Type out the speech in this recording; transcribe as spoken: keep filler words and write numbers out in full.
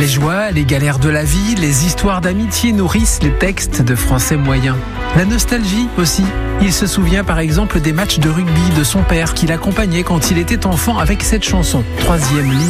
Les joies, les galères de la vie, les histoires d'amitié nourrissent les textes de français moyen. La nostalgie aussi. Il se souvient par exemple des matchs de rugby de son père qui l'accompagnait quand il était enfant avec cette chanson. Troisième ligne.